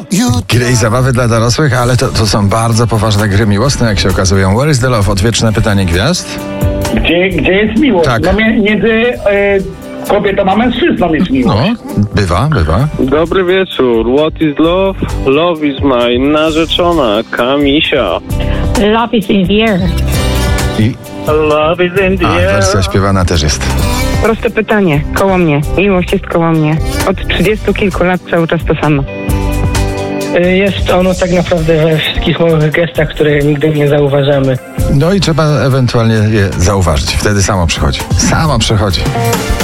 Gry i zabawy dla dorosłych, ale to są bardzo poważne gry miłosne, jak się okazują. Where is the love? Odwieczne pytanie gwiazd. Gdzie jest miłość? Tak. No między kobietą a mężczyzną jest miłość. No, bywa. Dobry wieczór. What is love? Love is my narzeczona Kamisia. Love is in the air. I Love is in the air. wersja śpiewana też jest. Proste pytanie. Koło mnie. Miłość jest koło mnie. Od 30 kilku lat cały czas to samo. Jest ono tak naprawdę we wszystkich małych gestach, które nigdy nie zauważamy. No i trzeba ewentualnie je zauważyć. Wtedy samo przychodzi.